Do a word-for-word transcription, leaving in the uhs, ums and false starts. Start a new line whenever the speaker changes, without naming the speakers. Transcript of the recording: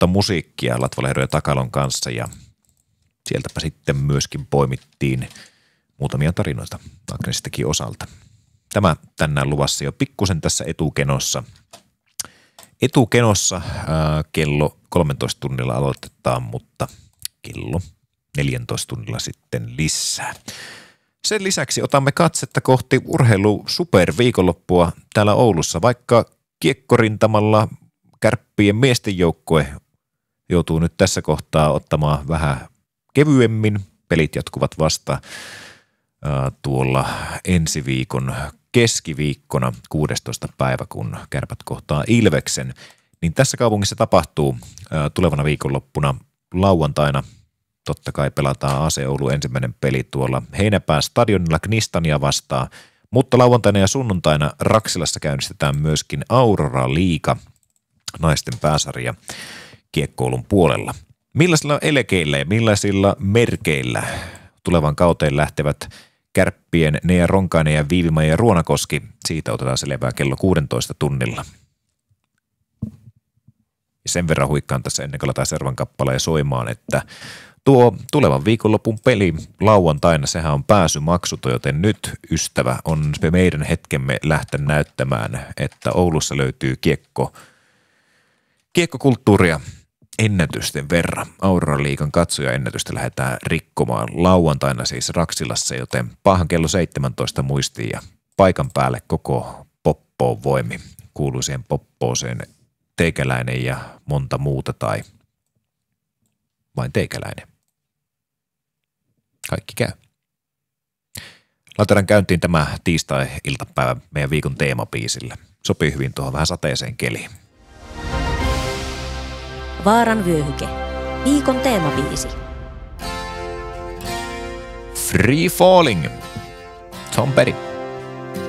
uutta musiikkia Latvalehdo ja Takalon kanssa ja sieltäpä sitten myöskin poimittiin muutamia tarinoita Agnesistakin osalta. Tämä tänään luvassa jo pikkusen tässä etukenossa. Etukenossa ää, kello kolmetoista tunnilla aloitetaan, mutta kello neljätoista tunnilla sitten lisää. Sen lisäksi otamme katsetta kohti urheilu superviikonloppua täällä Oulussa, vaikka kiekkorintamalla Kärppien miesten joukkue joutuu nyt tässä kohtaa ottamaan vähän kevyemmin. Pelit jatkuvat vasta ää, tuolla ensi viikon keskiviikkona kuudestoista päivä, kun Kärpät kohtaa Ilveksen. Niin tässä kaupungissa tapahtuu ää, tulevana viikonloppuna lauantaina. Totta kai pelataan A C Oulun ensimmäinen peli tuolla Heinäpään stadionilla Knistania vastaan, mutta lauantaina ja sunnuntaina Raksilassa käynnistetään myöskin Aurora Liiga, naisten pääsarja kiekkoulun puolella. Millaisilla elekeillä ja millaisilla merkeillä tulevan kauteen lähtevät Kärppien Nea Ronkainen ja Viivi-Maija Ruonakoski? Siitä otetaan selvää kello kuusitoista tunnilla. Ja sen verran huikkaan tässä ennen kuin laitetaan seuraavan kappaleen soimaan, että tuo tulevan viikonlopun peli lauantaina, sehän on pääsymaksuton, joten nyt ystävä on se meidän hetkemme lähteä näyttämään, että Oulussa löytyy kiekko, kiekkokulttuuria ennätysten verran. Aurora Liigan katsojaennätystä lähdetään rikkomaan lauantaina siis Raksilassa, joten pahan kello seitsemäntoista muistiin ja paikan päälle koko poppoon voimi. Kuuluu siihen poppooseen teikäläinen ja monta muuta tai vain teikäläinen. Kaikki käy. Laitetaan käyntiin tämä tiistai-iltapäivä meidän viikon teemabiisillä. Sopii hyvin tuohon vähän sateeseen keliin.
Vaaran vyöhyke. Viikon teemabiisi.
Free Falling. Tom Petty.